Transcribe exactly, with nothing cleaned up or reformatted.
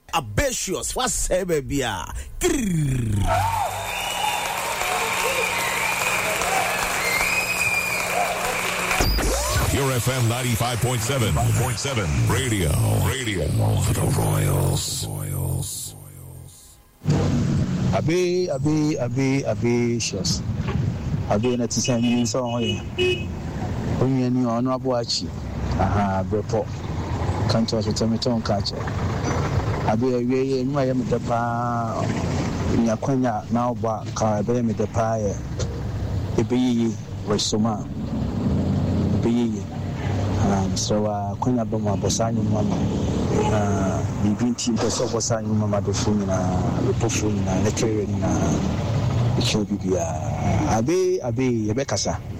Abatious was say baby ah. Your F M ninety-five point seven point seven radio radio the Royals Royals Abe abe abe abatious abe na tisani so hoye onye ni ono aboachi aha brepo kanto so temeton kache abe awie enwa ye medepa nyakwanya na oba ka abe medepa ye ebeyi resoma ebeyi um so uh kwanya do ma bosanyu mama na bibinti mpeso bosanyu mama do funi na bepofuni na lekere na icho bibia abe abe ye bekasa